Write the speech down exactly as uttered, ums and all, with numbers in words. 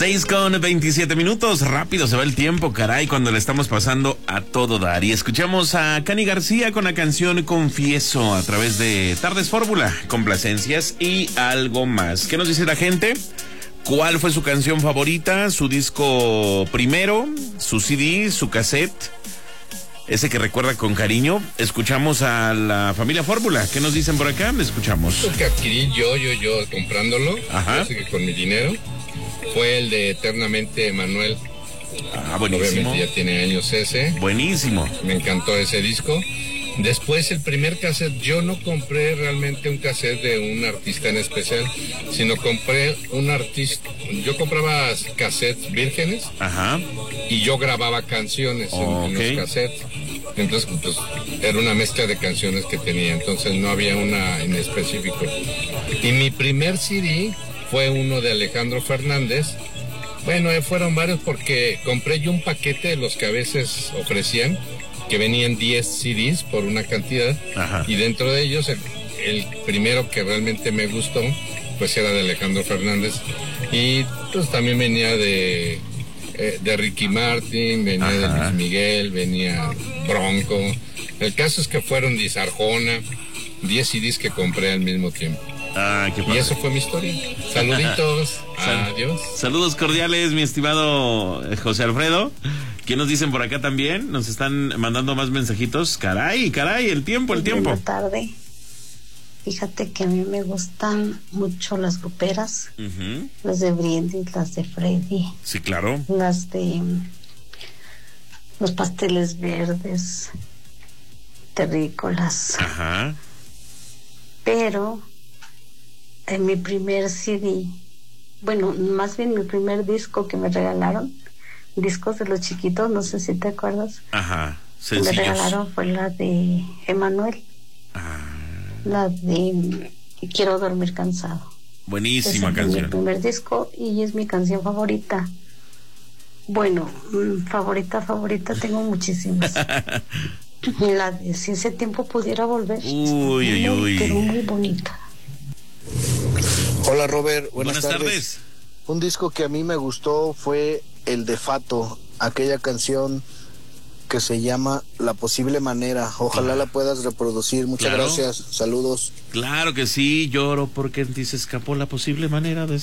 Seis con veintisiete minutos, rápido se va el tiempo, caray, cuando le estamos pasando a todo dar. Y escuchamos a Cani García con la canción Confieso a través de Tardes Fórmula, complacencias y algo más. ¿Qué nos dice la gente? ¿Cuál fue su canción favorita? ¿Su disco primero? ¿Su C D? ¿Su cassette? Ese que recuerda con cariño. Escuchamos a la familia Fórmula. ¿Qué nos dicen por acá? Le escuchamos. Lo que adquirí yo, yo, yo comprándolo, Ajá. así que con mi dinero, fue el de Eternamente Manuel. Ah, buenísimo. Obviamente ya tiene años ese. Buenísimo. Me encantó ese disco. Después el primer cassette, yo no compré realmente un cassette de un artista en especial, sino compré un artista, yo compraba cassettes vírgenes. Ajá. Y yo grababa canciones Oh, en, okay. en los cassettes. Entonces, pues, era una mezcla de canciones que tenía, entonces no había una en específico. Y mi primer C D fue uno de Alejandro Fernández. Bueno, eh, fueron varios porque compré yo un paquete de los que a veces ofrecían, que venían diez C Ds por una cantidad. Ajá. Y dentro de ellos, el, el primero que realmente me gustó, pues era de Alejandro Fernández. Y pues también venía de... de Ricky Martin, venía Ajá. de Luis Miguel, venía Bronco. El caso es que fueron diez Arjona, diez C Ds que compré al mismo tiempo. Ah, qué padre. Y eso fue mi historia. Saluditos. Sal- Adiós. Saludos cordiales, mi estimado José Alfredo. ¿Qué nos dicen por acá también? Nos están mandando más mensajitos. Caray, caray, el tiempo, el tiempo. Buenas tardes. Fíjate que a mí me gustan mucho las gruperas, Uh-huh. las de Brindis, las de Freddy, Sí, claro. las de los Pasteles Verdes, terrícolas. Ajá. Pero en mi primer C D, bueno, más bien mi primer disco que me regalaron, discos de los chiquitos, no sé si te acuerdas, Ajá. que me Sencillos. regalaron fue la de Emanuel, Ah, la de Quiero dormir cansado. buenísima Ese fue canción. mi primer disco y es mi canción favorita. Bueno, mm, favorita, favorita, tengo muchísimas. La de Si ese tiempo pudiera volver. Uy, uy, muy, uy. pero muy bonita. Hola Robert, buenas, Buenas tardes. tardes. Un disco que a mí me gustó fue el de Fato, aquella canción que se llama La Posible Manera. Ojalá la puedas reproducir. Muchas Claro. gracias, saludos. Claro que sí, lloro porque en ti se escapó la posible manera de